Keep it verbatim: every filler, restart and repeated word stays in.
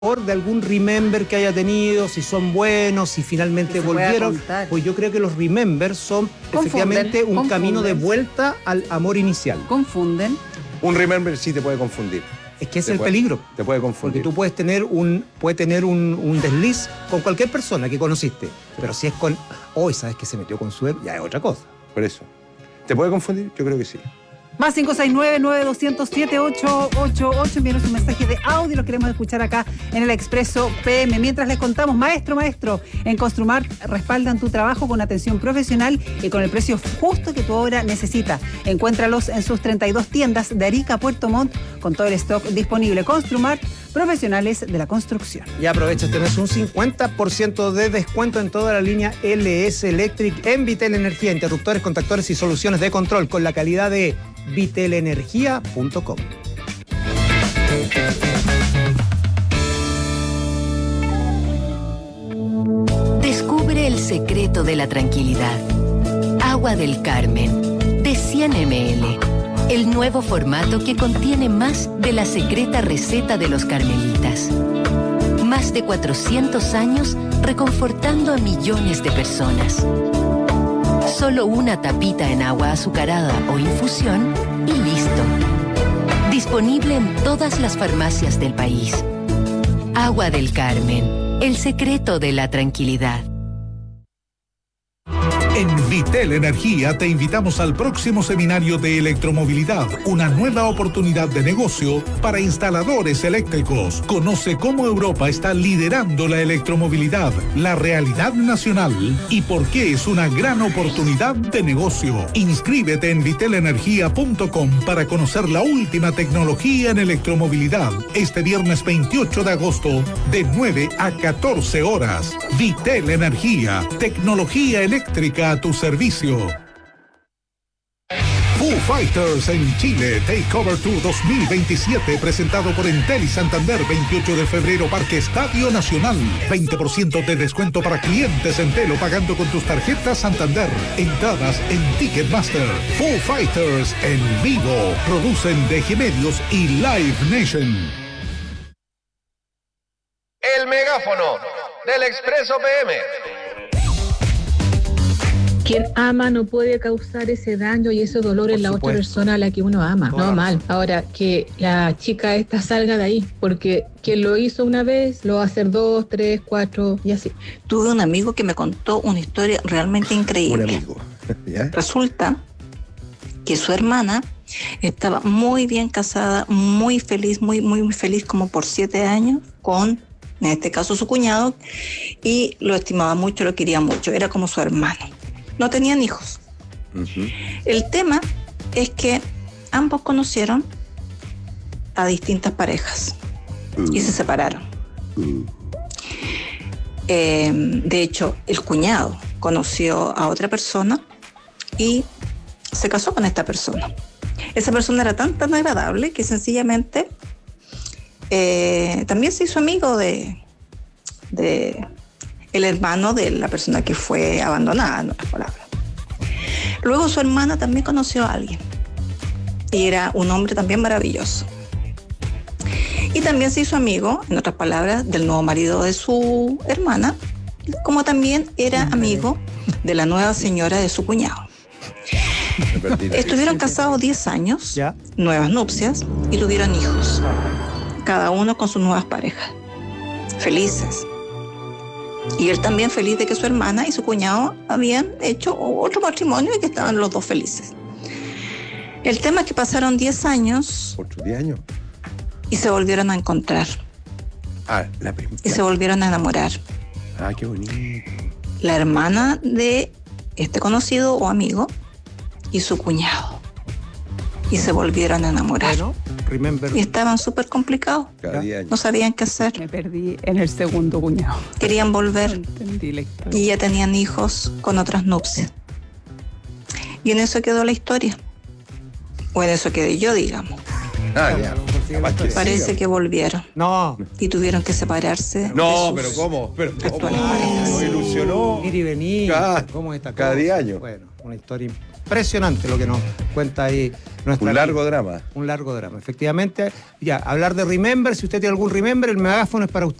de algún remember que haya tenido, si son buenos, si finalmente volvieron. Pues yo creo que los remember son confunden, efectivamente un confunden. camino de vuelta al amor inicial. Confunden. Un remember sí te puede confundir. Es que es te el puede, peligro. Te puede confundir. Porque tú puedes tener un puede tener un, un desliz con cualquier persona que conociste. Pero si es con, hoy sabes que se metió con su, ya es otra cosa. Por eso. ¿Te puede confundir? Yo creo que sí. Más cinco seis nueve, nueve dos cero cero, siete ocho ocho ocho. Envíenos un mensaje de audio, lo queremos escuchar acá en el Expreso P M. Mientras les contamos, maestro, maestro, en Construmar respaldan tu trabajo con atención profesional y con el precio justo que tu obra necesita. Encuéntralos en sus treinta y dos tiendas de Arica a Puerto Montt con todo el stock disponible. Construmar, profesionales de la construcción. Y aprovecha, tenés un cincuenta por ciento de descuento en toda la línea L S Electric en Vitel Energía, interruptores, contactores y soluciones de control con la calidad de vitel energía punto com. Descubre el secreto de la tranquilidad. Agua del Carmen, de cien mililitros. El nuevo formato que contiene más de la secreta receta de los carmelitas. Más de cuatrocientos años reconfortando a millones de personas. Solo una tapita en agua azucarada o infusión y listo. Disponible en todas las farmacias del país. Agua del Carmen, el secreto de la tranquilidad. En Vitel Energía te invitamos al próximo seminario de electromovilidad, una nueva oportunidad de negocio para instaladores eléctricos. Conoce cómo Europa está liderando la electromovilidad, la realidad nacional y por qué es una gran oportunidad de negocio. Inscríbete en vitel energía punto com para conocer la última tecnología en electromovilidad este viernes veintiocho de agosto de nueve a catorce horas. Vitel Energía, tecnología eléctrica a tu servicio. Foo Fighters en Chile, Takeover Tour dos mil veintisiete, presentado por Entel y Santander, veintiocho de febrero, Parque Estadio Nacional. veinte por ciento de descuento para clientes Entel o pagando con tus tarjetas Santander. Entradas en Ticketmaster. Foo Fighters en vivo. Producen D G Medios y Live Nation. El megáfono del Expreso P M. Quien ama no puede causar ese daño y ese dolor en la otra persona a la que uno ama. No, mal. Ahora, que la chica esta salga de ahí, porque quien lo hizo una vez, lo va a hacer dos, tres, cuatro y así. Tuve un amigo que me contó una historia realmente increíble. Un amigo. ¿Ya? Resulta que su hermana estaba muy bien casada, muy feliz, muy, muy, muy feliz, como por siete años, con, en este caso, su cuñado, y lo estimaba mucho, lo quería mucho, era como su hermano. No tenían hijos. Uh-huh. El tema es que ambos conocieron a distintas parejas uh-huh. y se separaron. Uh-huh. Eh, de hecho, el cuñado conoció a otra persona y se casó con esta persona. Esa persona era tan, tan agradable que sencillamente eh, también se hizo amigo de... de el hermano de la persona que fue abandonada, en otras palabras. Luego su hermana también conoció a alguien y era un hombre también maravilloso. Y también se hizo amigo, en otras palabras, del nuevo marido de su hermana, como también era amigo de la nueva señora de su cuñado. Estuvieron casados diez años, ¿ya? Nuevas nupcias, y tuvieron hijos, cada uno con sus nuevas parejas, felices. Y él también feliz de que su hermana y su cuñado habían hecho otro matrimonio y que estaban los dos felices. El tema es que pasaron diez años. ¿Otros diez años? Y se volvieron a encontrar. Ah, la primera. Y se volvieron a enamorar. Ah, qué bonito. La hermana de este conocido o amigo y su cuñado. Y se volvieron a enamorar. Bueno, remember. Y estaban súper complicados. Cada diez años. No sabían qué hacer. Me perdí en el segundo cuñado. Querían volver. No entendí la historia. Y ya tenían hijos con otras nupcias. Y en eso quedó la historia. O en eso quedé yo, digamos. Ah, ya. Que Parece siga. que volvieron. No. Y tuvieron que separarse. No, pero ¿cómo? Pero ¿cómo? Actuales parejas. Nos ilusionó. Ir y venir. Cada, ¿Cómo está? Cada diez años. Bueno, una historia impresionante lo que nos cuenta ahí nuestra Un largo amiga. drama. Un largo drama, efectivamente. Ya, hablar de Remember, si usted tiene algún Remember, el megáfono es para usted.